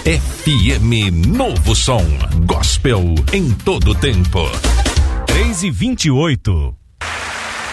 FM Novo Som. Gospel em todo tempo. 3:28.